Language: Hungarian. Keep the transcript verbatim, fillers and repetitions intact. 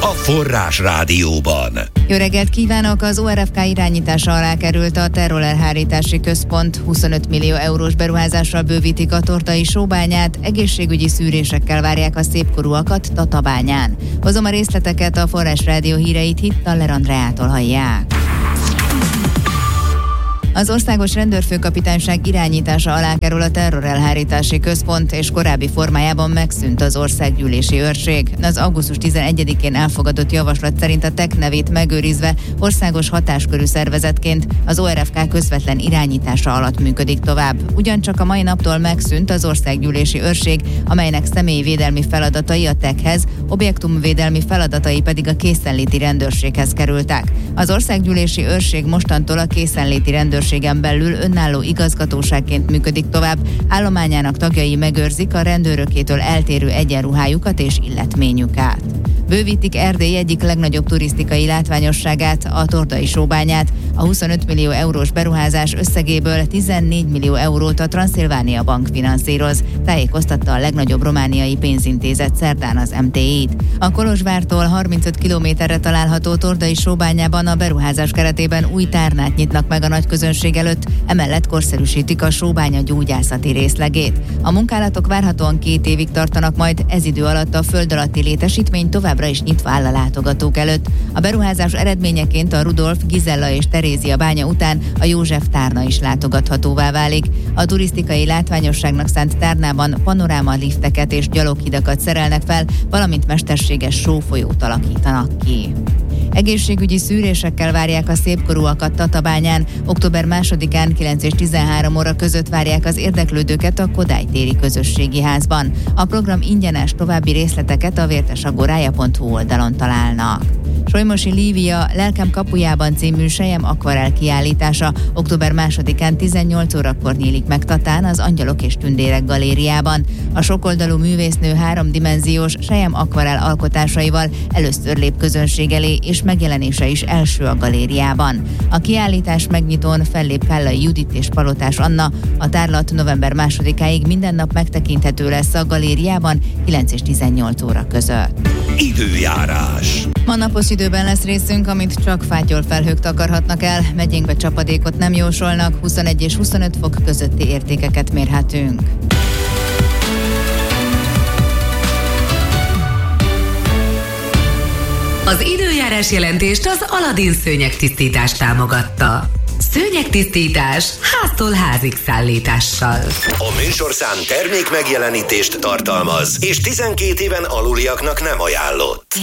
a Forrás Rádióban. Jó reggelt kívánok! Az o er ef ká irányítása alá került a terrorelhárítási központ. huszonöt millió eurós beruházással bővítik a Tordai sóbányát, egészségügyi szűrésekkel várják a szépkorúakat Tatabányán. Hozom a részleteket, a Forrás Rádió híreit Hittaler Andreától hallják. Az Országos Rendőrfőkapitányság irányítása alá kerül a terrorelhárítási központ, és korábbi formájában megszűnt az Országgyűlési Őrség. Az augusztus tizenegyedikén elfogadott javaslat szerint a té e ká nevét megőrizve országos hatáskörű szervezetként az o er ef ká közvetlen irányítása alatt működik tovább. Ugyancsak a mai naptól megszűnt az Országgyűlési Őrség, amelynek személyvédelmi feladatai a té e ká-hez, objektumvédelmi feladatai pedig a készenléti rendőrséghez kerültek. Az Országgyűlési Őrség mostantól a készenléti rendőrség belül önálló igazgatóságként működik tovább, állományának tagjai megőrzik a rendőrökétől eltérő egyenruhájukat és illetményüket. Bővítik Erdély egyik legnagyobb turisztikai látványosságát, a Tordai sóbányát. A huszonöt millió eurós beruházás összegéből tizennégy millió eurót a Transzilvánia Bank finanszíroz, tájékoztatta a legnagyobb romániai pénzintézet szerdán az em té i-t. A Kolozsvártól harmincöt kilométerre található Tordai sóbányában a beruházás keretében új tárnát nyitnak meg a nagy közönség előtt, emellett korszerűsítik a sóbánya gyógyászati részlegét. A munkálatok várhatóan két évig tartanak, majd ez idő alatt a föld alatti létesítmény továbbra is nyitva áll a látogatók előtt. A beruházás eredményeként a Rudolf, Gizella és Terézia bánya után a József tárna is látogathatóvá válik. A turisztikai látványosságnak szánt tárnában panoráma lifteket és gyaloghidakat szerelnek fel, valamint mesterséges sófolyót alakítanak ki. Egészségügyi szűrésekkel várják a szépkorúakat Tatabányán. Október másodikán kilenc és tizenhárom óra között várják az érdeklődőket a Kodály téri közösségi házban. A program ingyenes, további részleteket a vértesagorája pont hu oldalon találnak. Solymosi Lívia Lelkem kapujában című sejem akvarell kiállítása október másodikán tizennyolc órakor nyílik meg Tatán az Angyalok és Tündérek galériában. A sokoldalú művésznő háromdimenziós sejem akvarell alkotásaival először lép közönség elé, és megjelenése is első a galériában. A kiállítás megnyitón fellép Kállai Judit és Palotás Anna. A tárlat november másodikáig minden nap megtekinthető lesz a galériában kilenc és tizennyolc óra között. Időjárás. Ma napos időben lesz részünk, amit csak fátyol felhők takarhatnak el, megyénkbe csapadékot nem jósolnak, huszonegy és huszonöt fok közötti értékeket mérhetünk. Az időjárás jelentést az Aladin szőnyegtisztítás támogatta. Szőnyegtisztítás háztól házig szállítással. A műsorszám termék megjelenítést tartalmaz, és tizenkét éven aluliaknak nem ajánlott.